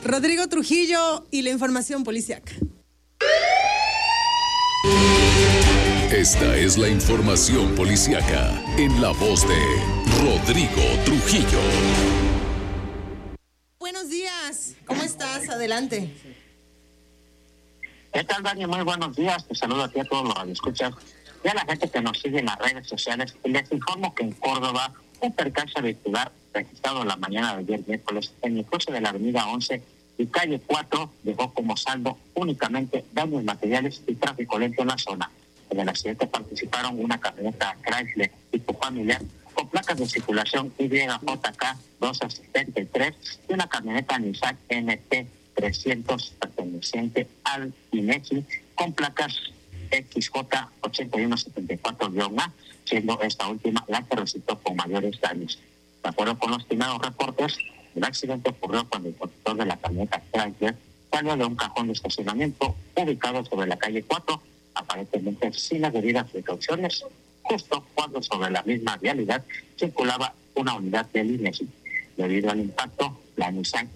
Rodrigo Trujillo y la información policíaca. Esta es la información policíaca en la voz de Rodrigo Trujillo. Buenos días, ¿cómo estás? Adelante. ¿Qué tal, Dani? Muy buenos días. Te saludo aquí a todos los radioescuchas y a la gente que nos sigue en las redes sociales. Y les informo que en Córdoba un percance vehicular registrado la mañana de ayer miércoles en el cruce de la avenida 11 y calle 4 dejó como saldo únicamente daños materiales y tráfico lento en la zona. En el accidente participaron una camioneta Chrysler tipo familiar con placas de circulación YJK 273 y una camioneta Nissan NT 300 perteneciente al INEGI con placas XJ8174-A, siendo esta última la que resultó con mayores daños. De acuerdo con los primeros reportes, el accidente ocurrió cuando el conductor de la camioneta Chrysler salió de un cajón de estacionamiento ubicado sobre la calle 4, aparentemente sin las debidas precauciones, justo cuando sobre la misma vialidad circulaba una unidad del INEGI. Debido al impacto, la Nissan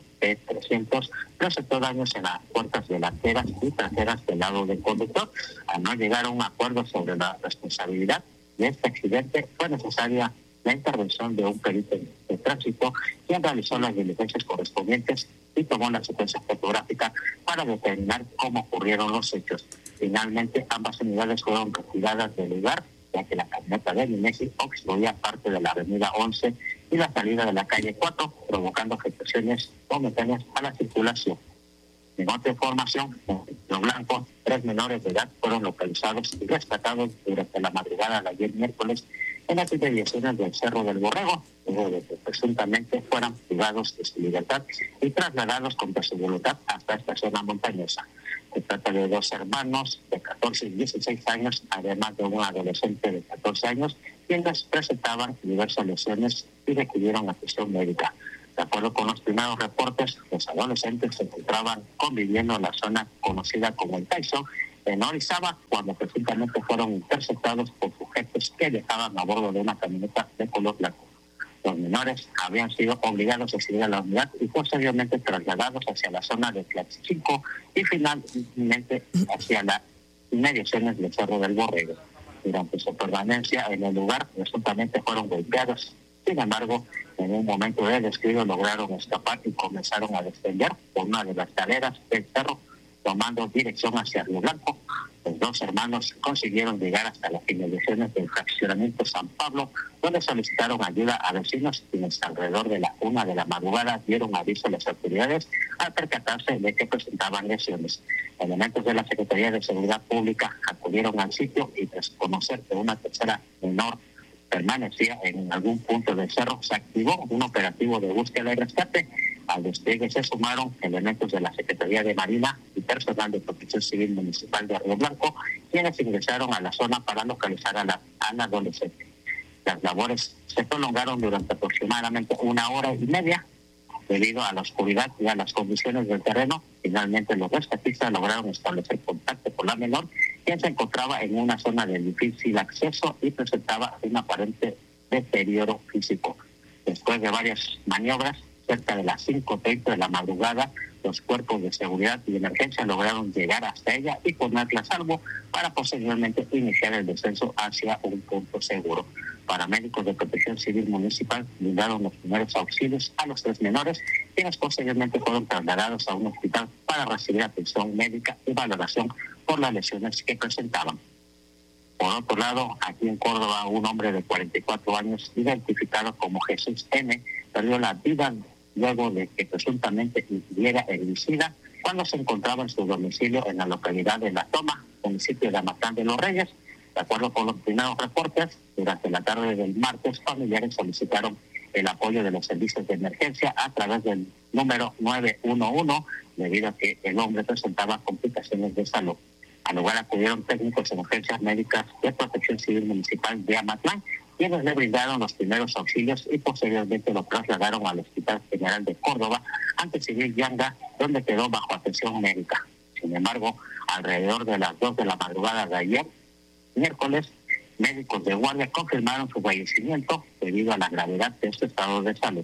NT300 presentó daños en las puertas delanteras y traseras del lado del conductor. Al no llegar a un acuerdo sobre la responsabilidad de este accidente, fue necesaria la intervención de un perito de tránsito, quien realizó las diligencias correspondientes y tomó la secuencia fotográfica para determinar cómo ocurrieron los hechos. Finalmente, ambas unidades fueron retiradas del lugar, ya que la camioneta del INEGI obstruía parte de la avenida 11 y la salida de la calle 4, provocando afectaciones momentáneas a la circulación. En otra información, en Río Blanco, 3 menores de edad fueron localizados y rescatados durante la madrugada de ayer miércoles en las inmediaciones del Cerro del Borrego, luego de que presuntamente fueran privados de su libertad y trasladados contra su voluntad hasta esta zona montañosa. Se trata de 2 hermanos de 14 y 16 años, además de un adolescente de 14 años, quienes presentaban diversas lesiones y requirieron atención médica. De acuerdo con los primeros reportes, los adolescentes se encontraban conviviendo en la zona conocida como el Tyson, en Orizaba, cuando presuntamente fueron interceptados por sujetos que dejaban a bordo de una camioneta de color blanco. Los menores habían sido obligados a seguir a la unidad y posteriormente trasladados hacia la zona de Tlaxcinco y finalmente hacia las inmediaciones del Cerro del Borrego. Durante su permanencia en el lugar, presuntamente fueron golpeados. Sin embargo, en un momento de descuido lograron escapar y comenzaron a descender por una de las escaleras del cerro, tomando dirección hacia Río Blanco. Los 2 hermanos consiguieron llegar hasta las inmediaciones del fraccionamiento San Pablo, donde solicitaron ayuda a vecinos, quienes alrededor de la 1 de la madrugada dieron aviso a las autoridades al percatarse de que presentaban lesiones. Elementos de la Secretaría de Seguridad Pública acudieron al sitio y tras conocer que una tercera menor permanecía en algún punto del cerro, se activó un operativo de búsqueda y rescate. Al despliegue se sumaron elementos de la Secretaría de Marina y personal de Protección Civil Municipal de Río Blanco, quienes ingresaron a la zona para localizar a la adolescente. Las labores se prolongaron durante aproximadamente 1 hora y media. Debido a la oscuridad y a las condiciones del terreno, finalmente los rescatistas lograron establecer contacto con la menor, quien se encontraba en una zona de difícil acceso y presentaba un aparente deterioro físico. Después de varias maniobras, cerca de las 5:30 de la madrugada, los cuerpos de seguridad y de emergencia lograron llegar hasta ella y ponerla a salvo para posteriormente iniciar el descenso hacia un punto seguro. Paramédicos de Protección Civil Municipal brindaron los primeros auxilios a los 3 menores, quienes posteriormente fueron trasladados a un hospital para recibir atención médica y valoración por las lesiones que presentaban. Por otro lado, aquí en Córdoba, un hombre de 44 años, identificado como Jesús N., perdió la vida luego de que presuntamente ingiriera herbicida cuando se encontraba en su domicilio en la localidad de La Toma, municipio de Amatán de los Reyes. De acuerdo con los primeros reportes, durante la tarde del martes, familiares solicitaron el apoyo de los servicios de emergencia a través del número 911, debido a que el hombre presentaba complicaciones de salud. Al lugar acudieron técnicos de emergencias médicas de Protección Civil Municipal de Amatlán, quienes le brindaron los primeros auxilios y posteriormente lo trasladaron al Hospital General de Córdoba ante Civil Yanga, donde quedó bajo atención médica. Sin embargo, alrededor de las 2 de la madrugada de ayer, miércoles, médicos de guardia confirmaron su fallecimiento debido a la gravedad de su estado de salud.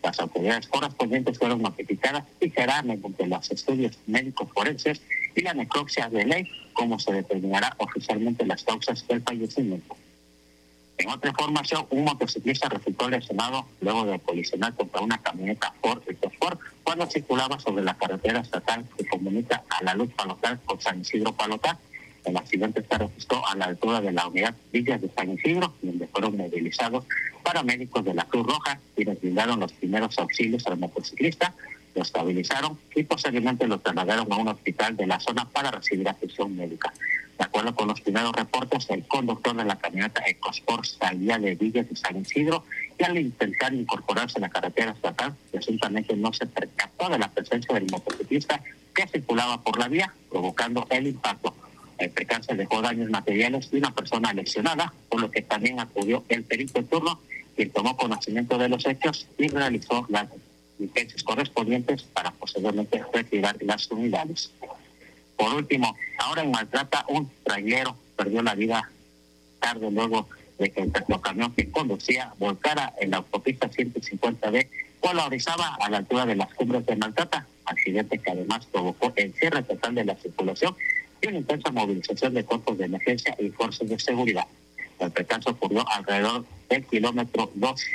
Las autoridades correspondientes fueron notificadas y será mediante los estudios médicos forenses y la necropsia de ley como se determinará oficialmente las causas del fallecimiento. En otra información, un motociclista resultó lesionado luego de colisionar contra una camioneta Ford Ford cuando circulaba sobre la carretera estatal que comunica a La Luz Palotal con San Isidro Palotal. El accidente se registró a la altura de la unidad Villas de San Isidro, donde fueron movilizados paramédicos de la Cruz Roja y les brindaron los primeros auxilios al motociclista, lo estabilizaron y posteriormente lo trasladaron a un hospital de la zona para recibir atención médica. De acuerdo con los primeros reportes, el conductor de la camioneta EcoSport salía de Villas de San Isidro y al intentar incorporarse a la carretera estatal, presuntamente no se percató de la presencia del motociclista que circulaba por la vía, provocando el impacto. El percance dejó daños materiales y una persona lesionada, por lo que también acudió el perito en turno, quien tomó conocimiento de los hechos y realizó las diligencias correspondientes para posteriormente retirar las unidades. Por último, ahora en Maltrata, un trailero perdió la vida tarde luego de que el tractocamión que conducía volcara en la autopista 150B, polarizaba a la altura de las cumbres de Maltrata, accidente que además provocó el cierre total de la circulación y una intensa movilización de cuerpos de emergencia y fuerzas de seguridad. El percance ocurrió alrededor del kilómetro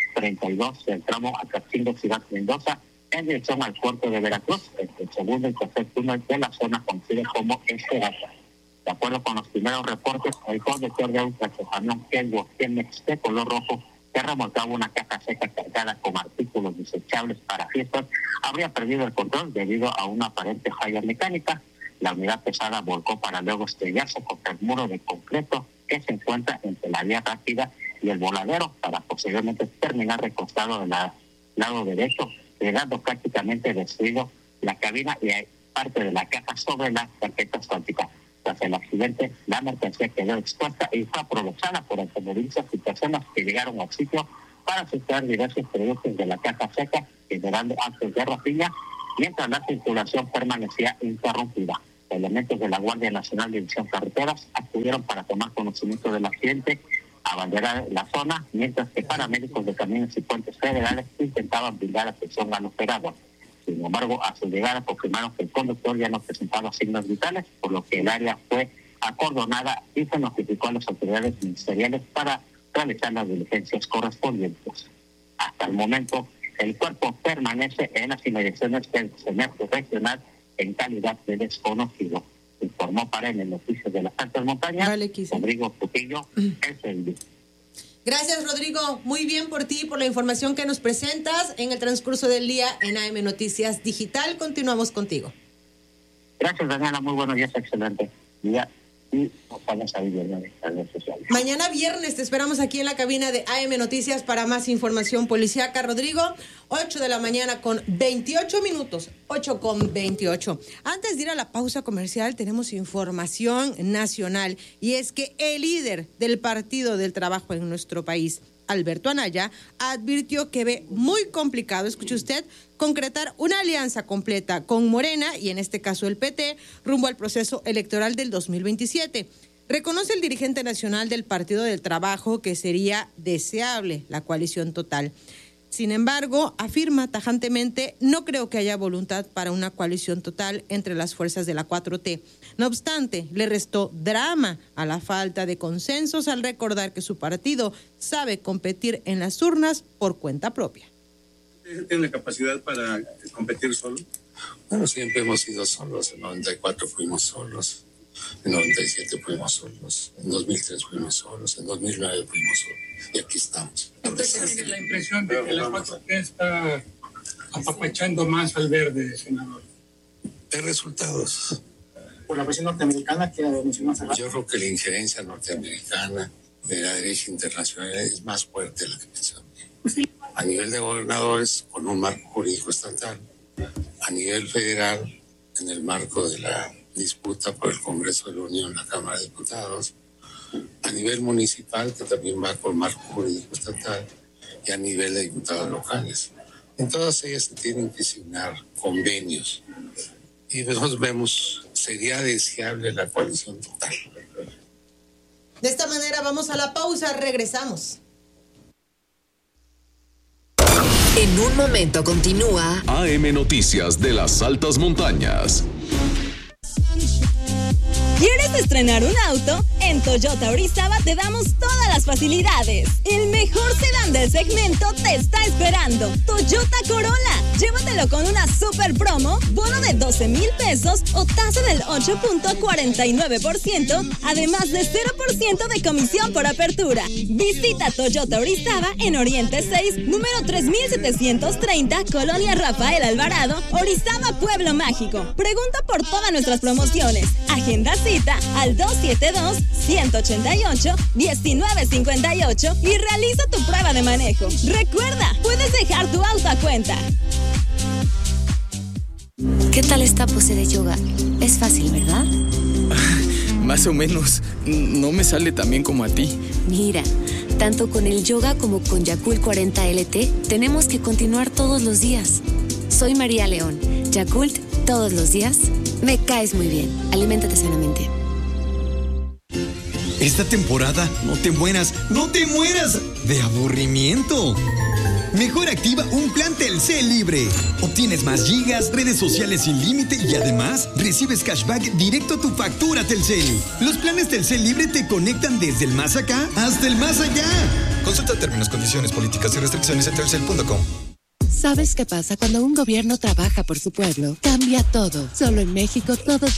232 del tramo Acatzingó Ciudad Mendoza, en dirección al puerto de Veracruz, entre el segundo y tercer túnel de la zona conocida como Esperanza. De acuerdo con los primeros reportes, el conductor de un tractocamión Kenworth Genex de color rojo que remolcaba una caja seca cargada con artículos desechables para fiestas habría perdido el control debido a una aparente falla mecánica. La unidad pesada volcó para luego estrellarse contra el muro de concreto que se encuentra entre la vía rápida y el voladero para posteriormente terminar recostado del lado derecho, quedando prácticamente destruido la cabina y parte de la caja sobre la carpeta asfáltica. Tras el accidente, la mercancía quedó expuesta y fue aprovechada por automovilistas y personas que llegaron al sitio para sustraer diversos productos de la caja seca, generando actos de rapiña, mientras la circulación permanecía interrumpida. Elementos de la Guardia Nacional de División Carreteras acudieron para tomar conocimiento del accidente, abanderar la zona, mientras que paramédicos de caminos y puentes federales intentaban brindar atención al operador. Sin embargo, a su llegada confirmaron que el conductor ya no presentaba signos vitales, por lo que el área fue acordonada y se notificó a las autoridades ministeriales para realizar las diligencias correspondientes. Hasta el momento, el cuerpo permanece en las inmediaciones del semestre regional en calidad de desconocido. Informó para el Noticias de las Altas Montañas, Rodrigo Trujillo, SLD. Gracias, Rodrigo. Muy bien por ti, por la información que nos presentas en el transcurso del día en AM Noticias Digital. Continuamos contigo. Gracias, Daniela. Muy buenos días, excelente día. Y nos vamos a vivir en las redes sociales. Mañana viernes te esperamos aquí en la cabina de AM Noticias para más información policíaca. Rodrigo, 8 de la mañana con 28 minutos, 8:28. Antes de ir a la pausa comercial, tenemos información nacional. Y es que el líder del Partido del Trabajo en nuestro país, Alberto Anaya, advirtió que ve muy complicado, escuche usted, concretar una alianza completa con Morena, y en este caso el PT, rumbo al proceso electoral del 2027. Reconoce el dirigente nacional del Partido del Trabajo que sería deseable la coalición total. Sin embargo, afirma tajantemente, no creo que haya voluntad para una coalición total entre las fuerzas de la 4T. No obstante, le restó drama a la falta de consensos al recordar que su partido sabe competir en las urnas por cuenta propia. ¿Tiene la capacidad para competir solo? Bueno, siempre hemos sido solos. En 94 fuimos solos, en 97 fuimos solos, en 2003 fuimos solos, en 2009 fuimos solos. Y aquí estamos. ¿Usted tiene la impresión de que la 4T está apapachando más al verde, senador? De resultados. Por la presión norteamericana que mencionó hace rato. Yo creo que la injerencia norteamericana de la derecha internacional es más fuerte de la que pensamos. Sí. A nivel de gobernadores, con un marco jurídico estatal. A nivel federal, en el marco de la disputa por el Congreso de la Unión, la Cámara de Diputados. A nivel municipal, que también va con marco jurídico estatal, y a nivel de diputados locales. En todas ellas se tienen que signar convenios. Y nosotros vemos, sería deseable la coalición total. De esta manera vamos a la pausa, regresamos. En un momento continúa AM Noticias de las altas montañas. ¿Quieres estrenar un auto? En Toyota Orizaba te damos todas las facilidades. El mejor sedán del segmento te está esperando. Toyota Corolla. Llévatelo con una super promo, bono de 12,000 pesos o tasa del 8.49%, además de 0% de comisión por apertura. Visita Toyota Orizaba en Oriente 6, número 3730, Colonia Rafael Alvarado, Orizaba, Pueblo Mágico. Pregunta por todas nuestras promociones. Agenda cita al 272-188-1958 y realiza tu prueba de manejo. Recuerda, puedes dejar tu auto a cuenta. ¿Qué tal esta pose de yoga? Es fácil, ¿verdad? Más o menos. No me sale tan bien como a ti. Mira, tanto con el yoga como con Yakult 40 LT, tenemos que continuar todos los días. Soy María León. Yakult, todos los días. Me caes muy bien. Aliméntate sanamente. Esta temporada no te mueras de aburrimiento. Mejor activa un plan Telcel Libre. Obtienes más gigas, redes sociales sin límite y además recibes cashback directo a tu factura Telcel. Los planes Telcel Libre te conectan desde el más acá hasta el más allá. Consulta términos, condiciones, políticas y restricciones en telcel.com. ¿Sabes qué pasa cuando un gobierno trabaja por su pueblo? Cambia todo. Solo en México todos